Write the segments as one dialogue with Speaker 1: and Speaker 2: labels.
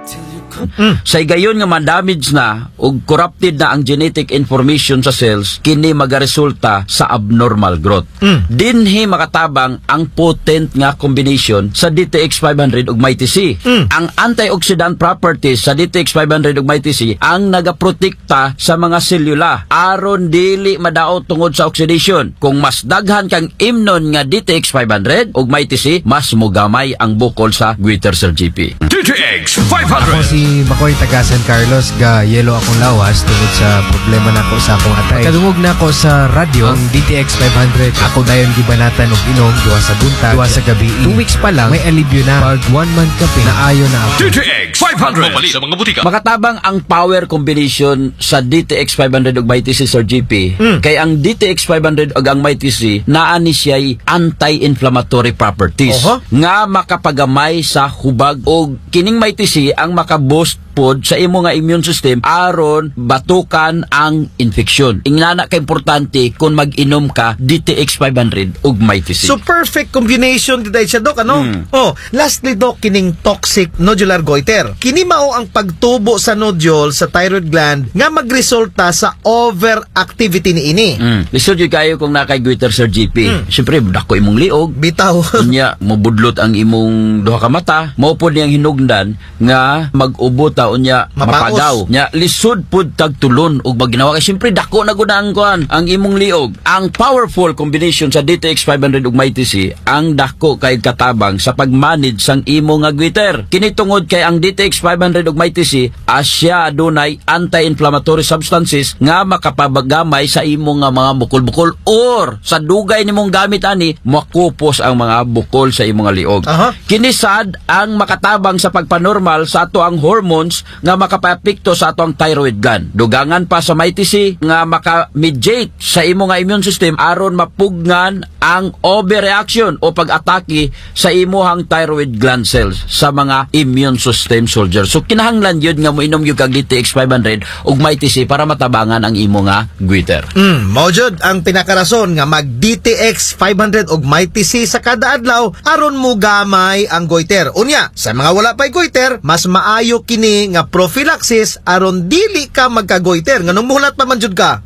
Speaker 1: Sa gayon nga ma-damage na o corrupted na ang genetic information sa cells, kini magaresulta sa abnormal growth. Dinhi makatabang ang potent nga combination sa DTX500 ug MyTC. Ang antioxidant properties sa DTX500 ug MyTC ang nagaprotekta sa mga selula aron dili madaot tungod sa oxidation. Kung mas daghan kang imnon nga DTX500 ug MyTC, mas mogamay ang bukol sa Goiter Cell GP.
Speaker 2: DTX500.
Speaker 3: Ako si Makoy taga San Carlos, ga yelo akong lawas tungod sa problema nako sa akong atay. Kadungog nako sa radyo ang DTX 500. Ako dayon gibanatan og inom duha sa buntag, duha sa gabi. 2 weeks pa lang may alibyo na. Pag 1 month kape na ayo na ako.
Speaker 2: DTX 500 sa mga butika.
Speaker 1: Makatabang ang power combination sa DTX 500 ug MyTC Sir GP. Kay ang DTX 500 ug ang MyTC naa ni siya'y anti-inflammatory properties nga makapagamay sa hubag og kining MyTC ang makaboost pod sa imo nga immune system aron batukan ang infeksyon. Ingana ka importante kung mag-inom ka DTX 500 ug MyTC.
Speaker 4: So perfect combination gid siya, Dok, ano? Lastly, Dok, kining toxic nodular goiter. Kini mao ang pagtubo sa nodule sa thyroid gland nga magresulta sa overactivity niini.
Speaker 1: Lisod yung kayo kung nakay Goiter Sir GP. Siyempre, dako imong liog.
Speaker 4: Bitaw.
Speaker 1: Unya, mabudlot ang imong duha ka mata. Mao pod niyang hinugdan nga mag-ubot unya mapagaw. Nya lisod pud tagtulon ug maginawa kay siyempre dako na gud ang kuan ang imong liog. Ang powerful combination sa DTX 500 ug MyTC ang dako kay katabang sa pagmanage sang imo nga goiter. Kini tungod kay ang DTX 500 ug MyTC asya adunay anti-inflammatory substances nga makapabagamay sa imo nga mga bukol-bukol or sa dugay nimong gamit ani makupos ang mga bukol sa imo nga liog. Kini sad ang makatabang sa pagpanormal sa ato ang hormones nga makapapikto sa atong thyroid gland. Dugangan pa sa MyTC nga maka-mediate sa imo nga immune system aron mapugnan ang overreaction o pag-atake sa imuhang thyroid gland cells sa mga immune system soldiers. So kinahanglan yun nga mo inom yung kag DTX 500 ug MyTC para matabangan ang imo nga goiter.
Speaker 4: Mao jud ang pinakarason nga mag DTX 500 ug MyTC sa kada adlaw aron mo gamay ang goiter. Unya, sa mga wala pay goiter, mas maayo kini nga prophylaxis aron dili ka magka-goiter nganong muhulat pa man jud ka.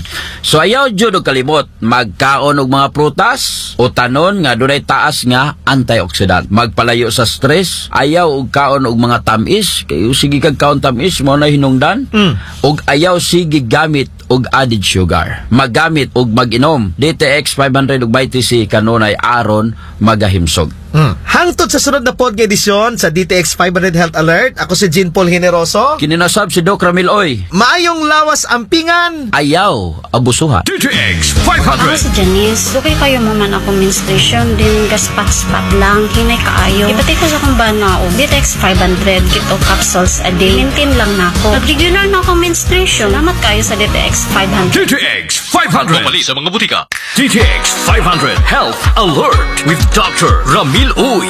Speaker 1: So ayaw jud og kalimot magkaon og mga prutas o tanon nga dunay taas nga antioxidant. Magpalayo sa stress, ayaw og kaon og mga tamis, kay sige kag kaon tamis mo na hinungdan. Og ayaw sige gamit og added sugar. Maggamit og mag-inom DTX 500 ug MyTC kanunay aron magahimsog.
Speaker 4: Hangtod sa sunod na podcast edisyon sa DTX 500 Health Alert, ako si Jean Paul Generoso.
Speaker 1: Kininasab si Doc Ramil Oy.
Speaker 4: Maayong lawas ampingan,
Speaker 1: ayaw abusuhan.
Speaker 2: DTX
Speaker 5: Ako
Speaker 2: 500.
Speaker 5: si Janice. Dugay kayo mo man ako menstruation din gaspat-spat lang hinay kaayo. Ipatay ko sa kong banao. DTX 500 kito capsules a day. Maintain lang na ako. Nag-regular na ako menstruation. Salamat kayo sa DTX 500.
Speaker 2: DTX 500 sa mga butika. DTX 500 Health Alert with Dr. Ramil Uy.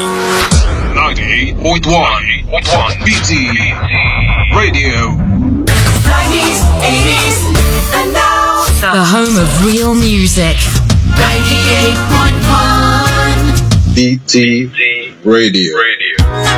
Speaker 6: 98.1 BT Radio.
Speaker 7: 90s, 80s, and now
Speaker 8: The home of real music.
Speaker 7: 98.1
Speaker 6: BT Radio.